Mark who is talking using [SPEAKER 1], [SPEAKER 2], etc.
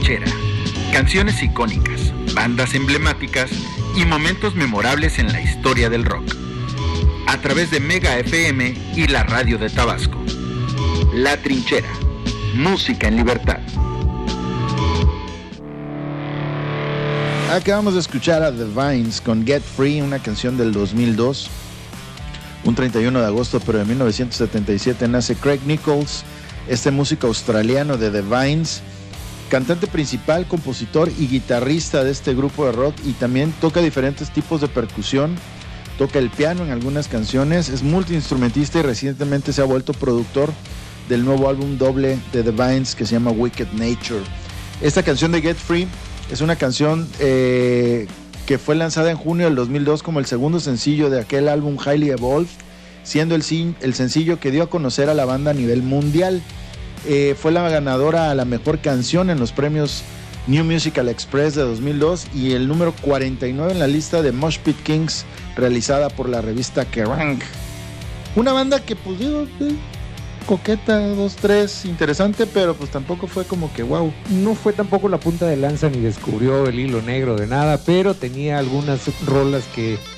[SPEAKER 1] Trinchera. Canciones icónicas, bandas emblemáticas y momentos memorables en la historia del rock. A través de Mega FM y la radio de Tabasco. La Trinchera. Música en libertad.
[SPEAKER 2] Acabamos de escuchar a The Vines con Get Free, una canción del 2002. Un 31 de agosto, pero de 1977, nace Craig Nichols, este músico australiano de The Vines, cantante principal, compositor y guitarrista de este grupo de rock, y también toca diferentes tipos de percusión, toca el piano en algunas canciones, es multiinstrumentista y recientemente se ha vuelto productor del nuevo álbum doble de The Vines que se llama Wicked Nature. Esta canción de Get Free es una canción que fue lanzada en junio del 2002 como el segundo sencillo de aquel álbum Highly Evolved, siendo el sencillo que dio a conocer a la banda a nivel mundial. Fue la ganadora a la mejor canción en los premios New Musical Express de 2002 y el número 49 en la lista de Mosh Pit Kings realizada por la revista Kerrang. Una banda que pues digo, coqueta, 2-3, interesante, pero pues tampoco fue como que wow.
[SPEAKER 3] No fue tampoco la punta de lanza ni descubrió el hilo negro de nada, pero tenía algunas rolas que